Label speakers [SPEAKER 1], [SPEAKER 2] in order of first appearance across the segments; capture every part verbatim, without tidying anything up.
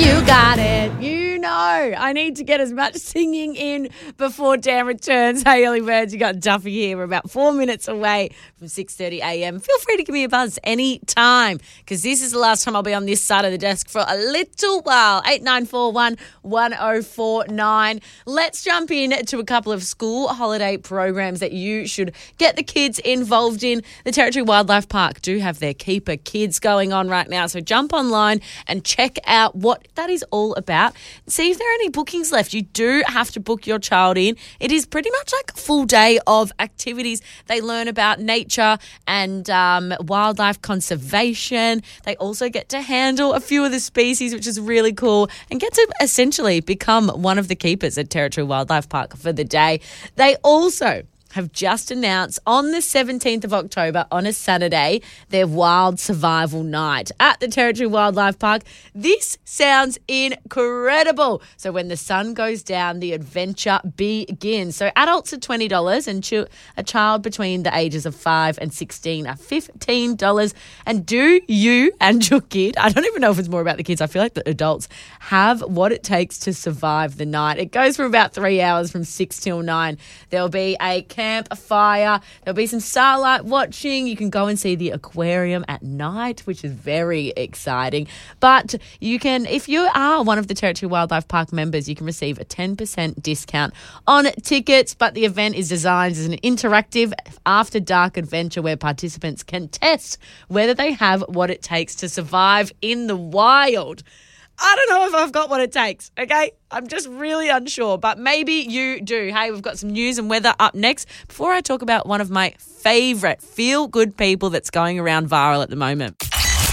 [SPEAKER 1] You got it. You know I need to get as much singing in before Dan returns. Hey, early birds, you got Duffy here. We're about four minutes away from six thirty a.m. Feel free to give me a buzz any time because this is the last time I'll be on this side of the desk for a little while. eight nine four one, one oh four nine. Let's jump in to a couple of school holiday programs that you should get the kids involved in. The Territory Wildlife Park do have their Keeper Kids going on right now, so jump online and check out what that is all about. See if there are any bookings left. You do have to book your child in. It is pretty much like a full day of activities. They learn about nature and um, wildlife conservation. They also get to handle a few of the species, which is really cool, and get to essentially become one of the keepers at Territory Wildlife Park for the day. They also have just announced on the seventeenth of October, on a Saturday, their Wild Survival Night at the Territory Wildlife Park. This sounds incredible. So when the sun goes down, the adventure begins. So adults are twenty dollars and ch- a child between the ages of five and sixteen are fifteen dollars. And do you and your kid, I don't even know if it's more about the kids, I feel like the adults, have what it takes to survive the night. It goes for about three hours from six till nine. There'll be a camp, a fire, there'll be some starlight watching. You can go and see the aquarium at night, which is very exciting. But you can, if you are one of the Territory Wildlife Park members, you can receive a ten percent discount on tickets. But the event is designed as an interactive after dark adventure where participants can test whether they have what it takes to survive in the wild. I don't know if I've got what it takes, okay? I'm just really unsure, but maybe you do. Hey, we've got some news and weather up next before I talk about one of my favourite feel-good people that's going around viral at the moment.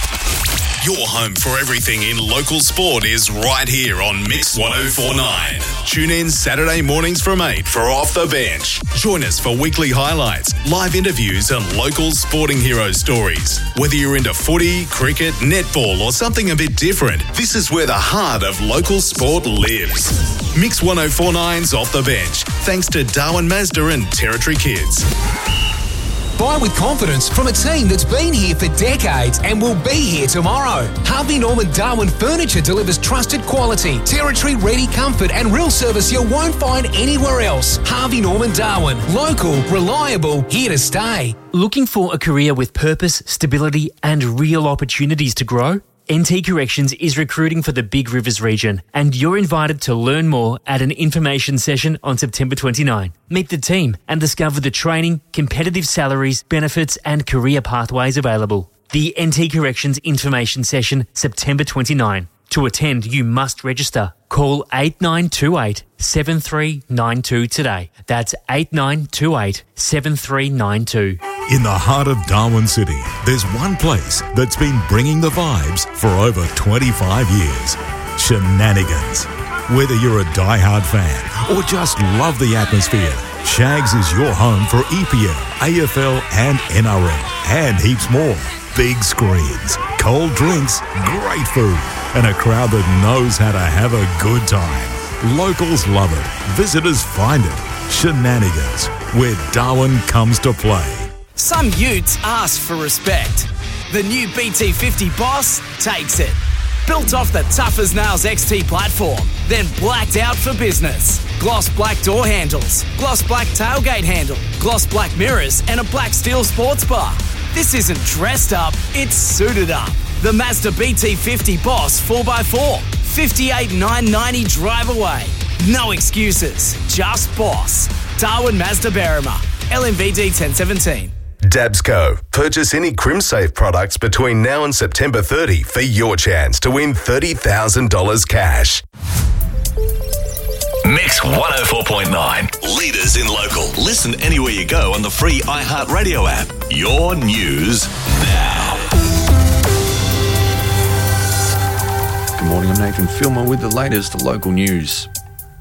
[SPEAKER 2] Your home for everything in local sport is right here on Mix one oh four point nine. Tune in Saturday mornings from eight for Off the Bench. Join us for weekly highlights, live interviews and local sporting hero stories. Whether you're into footy, cricket, netball or something a bit different, this is where the heart of local sport lives. Mix one oh four point nine's Off the Bench, thanks to Darwin Mazda and Territory Kids.
[SPEAKER 3] Buy with confidence from a team that's been here for decades and will be here tomorrow. Harvey Norman Darwin Furniture delivers trusted quality, territory-ready comfort and real service you won't find anywhere else. Harvey Norman Darwin. Local, reliable, here to stay.
[SPEAKER 4] Looking for a career with purpose, stability and real opportunities to grow? N T Corrections is recruiting for the Big Rivers region and you're invited to learn more at an information session on September twenty-ninth. Meet the team and discover the training, competitive salaries, benefits and career pathways available. The N T Corrections information session, September twenty-ninth. To attend, you must register. Call eight nine two eight, seven three nine two today. That's eight nine two eight, seven three nine two.
[SPEAKER 5] In the heart of Darwin City, there's one place that's been bringing the vibes for over twenty-five years. Shenanigans. Whether you're a diehard fan or just love the atmosphere, Shags is your home for E P L, A F L and N R L and heaps more. Big screens, cold drinks, great food and a crowd that knows how to have a good time. Locals love it. Visitors find it. Shenanigans, where Darwin comes to play.
[SPEAKER 6] Some utes ask for respect. The new B T fifty Boss takes it. Built off the Tough as Nails X T platform, then blacked out for business. Gloss black door handles, gloss black tailgate handle, gloss black mirrors and a black steel sports bar. This isn't dressed up, it's suited up. The Mazda B T fifty Boss four by four, fifty-eight nine ninety drive away. No excuses, just boss. Darwin Mazda Berrima, L M V D ten seventeen.
[SPEAKER 2] Dabsco. Purchase any CrimSafe products between now and September thirtieth for your chance to win thirty thousand dollars cash. Mix one oh four point nine. Leaders in local. Listen anywhere you go on the free iHeartRadio app. Your news now.
[SPEAKER 7] Good morning, I'm Nathan Filmer with the latest local news.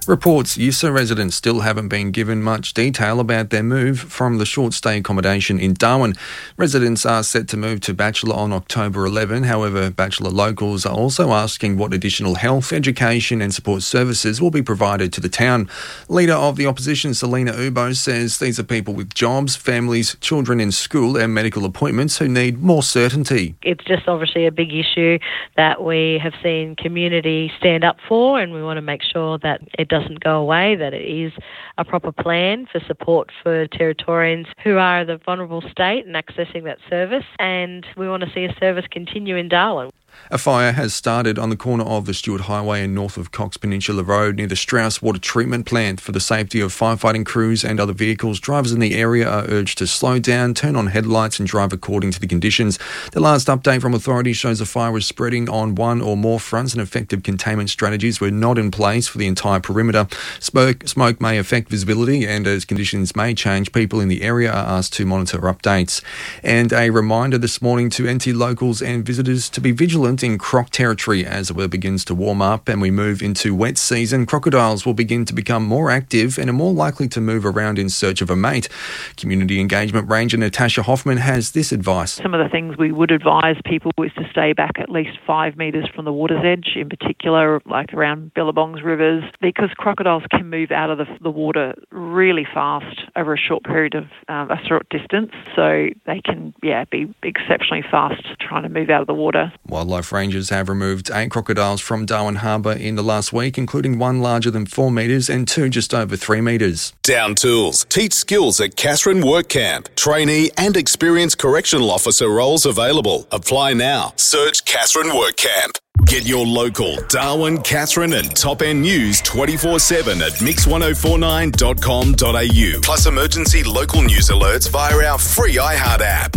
[SPEAKER 7] Reports Yussa residents still haven't been given much detail about their move from the short-stay accommodation in Darwin. Residents are set to move to Bachelor on October eleventh. However, Bachelor locals are also asking what additional health, education and support services will be provided to the town. Leader of the opposition, Selena Ubo, says these are people with jobs, families, children in school and medical appointments who need more certainty.
[SPEAKER 8] It's just obviously a big issue that we have seen community stand up for, and we want to make sure that it doesn't go away, that it is a proper plan for support for Territorians who are the vulnerable state and accessing that service, and we want to see a service continue in Darwin.
[SPEAKER 7] A fire has started on the corner of the Stewart Highway and north of Cox Peninsula Road near the Strauss Water Treatment Plant. For the safety of firefighting crews and other vehicles, drivers in the area are urged to slow down, turn on headlights and drive according to the conditions. The last update from authorities shows the fire was spreading on one or more fronts and effective containment strategies were not in place for the entire perimeter. Smoke, smoke may affect visibility, and as conditions may change, people in the area are asked to monitor updates. And a reminder this morning to N T locals and visitors to be vigilant in croc territory as the weather begins to warm up and we move into wet season. Crocodiles will begin to become more active and are more likely to move around in search of a mate. Community Engagement Ranger Natasha Hoffman has this advice.
[SPEAKER 9] Some of the things we would advise people is to stay back at least five metres from the water's edge, in particular like around Billabongs rivers, because crocodiles can move out of the, the water really fast over a short period of um, a short distance, so they can yeah be exceptionally fast trying to move out of the water.
[SPEAKER 7] Wildlife Rangers have removed eight crocodiles from Darwin Harbour in the last week, including one larger than four metres and two just over three metres.
[SPEAKER 2] Down Tools. Teach skills at Catherine Work Camp. Trainee and experienced correctional officer roles available. Apply now. Search Catherine Work Camp. Get your local Darwin, Catherine and Top End news twenty-four seven at mix ten forty-nine dot com dot a u. Plus emergency local news alerts via our free iHeart app.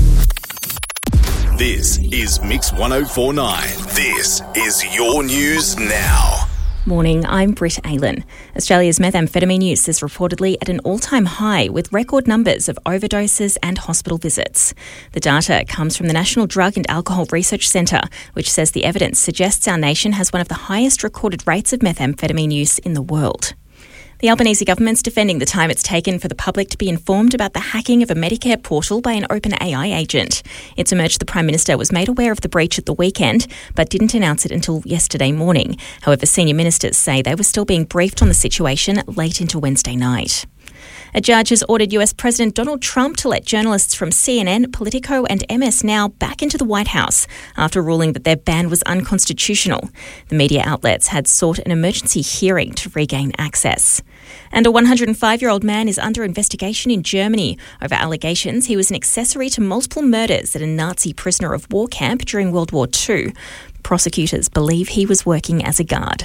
[SPEAKER 2] This is Mix ten forty-nine. This is your news now.
[SPEAKER 10] Morning, I'm Britt Aylen. Australia's methamphetamine use is reportedly at an all-time high with record numbers of overdoses and hospital visits. The data comes from the National Drug and Alcohol Research Centre, which says the evidence suggests our nation has one of the highest recorded rates of methamphetamine use in the world. The Albanese government's defending the time it's taken for the public to be informed about the hacking of a Medicare portal by an OpenAI agent. It's emerged the Prime Minister was made aware of the breach at the weekend, but didn't announce it until yesterday morning. However, senior ministers say they were still being briefed on the situation late into Wednesday night. A judge has ordered U S President Donald Trump to let journalists from C N N, Politico and M S Now back into the White House after ruling that their ban was unconstitutional. The media outlets had sought an emergency hearing to regain access. And a one hundred five-year-old man is under investigation in Germany over allegations he was an accessory to multiple murders at a Nazi prisoner of war camp during World War Two. Prosecutors believe he was working as a guard.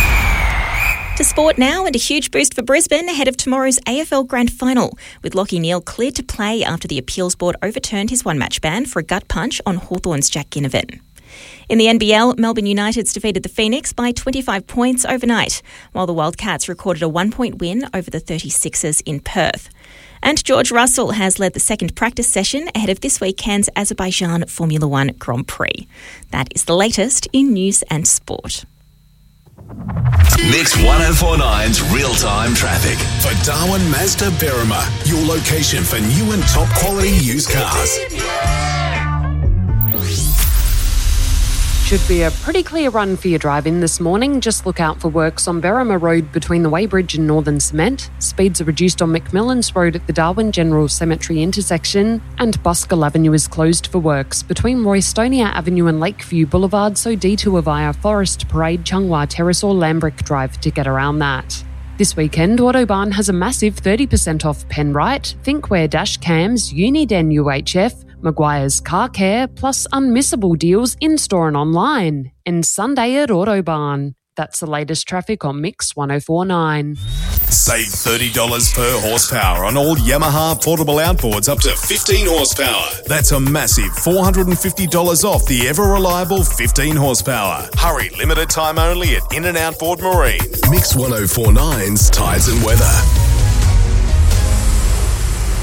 [SPEAKER 10] To sport now, and a huge boost for Brisbane ahead of tomorrow's A F L Grand Final, with Lachie Neale cleared to play after the appeals board overturned his one-match ban for a gut punch on Hawthorn's Jack Ginnivan. In the N B L, Melbourne United's defeated the Phoenix by twenty-five points overnight, while the Wildcats recorded a one-point win over the thirty-sixers in Perth. And George Russell has led the second practice session ahead of this weekend's Azerbaijan Formula One Grand Prix. That is the latest in news and sport.
[SPEAKER 2] Mix ten forty-nine's real-time traffic. For Darwin Mazda Berrima, your location for new and top quality used cars.
[SPEAKER 11] Should be a pretty clear run for your drive-in this morning. Just look out for works on Berrima Road between the Weybridge and Northern Cement. Speeds are reduced on McMillan's Road at the Darwin General Cemetery intersection. And Buskell Avenue is closed for works between Roystonia Avenue and Lakeview Boulevard, so detour via Forest Parade, Chunghwa Terrace or Lambrick Drive to get around that. This weekend, Autobarn has a massive thirty percent off Penrite, Thinkware dash cams, Uniden U H F, Maguire's Car Care, plus unmissable deals in-store and online. And Sunday at Autobarn. That's the latest traffic on Mix ten forty-nine.
[SPEAKER 2] Save thirty dollars per horsepower on all Yamaha portable outboards up to fifteen horsepower. That's a massive four hundred fifty dollars off the ever-reliable fifteen horsepower. Hurry, limited time only at In and Outboard Marine. Mix ten forty-nine's Tides and Weather.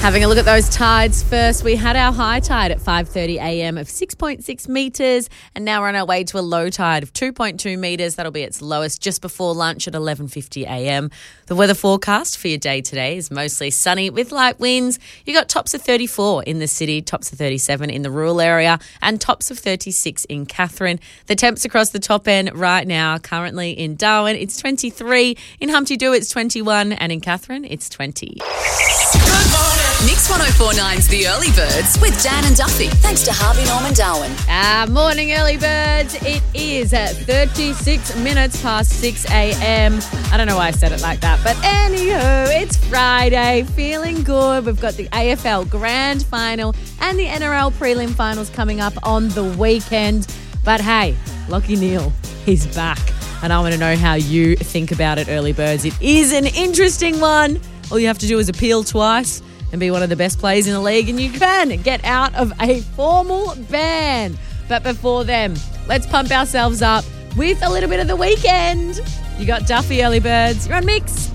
[SPEAKER 1] Having a look at those tides first, we had our high tide at five thirty a m of six point six metres, and now we're on our way to a low tide of two point two metres. That'll be its lowest just before lunch at eleven fifty a m. The weather forecast for your day today is mostly sunny with light winds. You got tops of thirty-four in the city, tops of thirty-seven in the rural area, and tops of thirty-six in Katherine. The temps across the top end right now, currently in Darwin, it's twenty-three. In Humpty Doo, it's twenty-one, and in Katherine, it's twenty.
[SPEAKER 12] Good morning. Mix one oh four point nine's The Early Birds with Dan and Duffy. Thanks to Harvey Norman Darwin.
[SPEAKER 1] Ah, morning, early birds. It is at thirty-six minutes past six a m. I don't know why I said it like that, but anywho, it's Friday. Feeling good. We've got the A F L Grand Final and the N R L Prelim Finals coming up on the weekend. But hey, Lachie Neale, he's back. And I want to know how you think about it, early birds. It is an interesting one. All you have to do is appeal twice and be one of the best players in the league, and you can get out of a formal ban. But before then, let's pump ourselves up with a little bit of The Weeknd. You got Duffy, early birds. You're on Mix.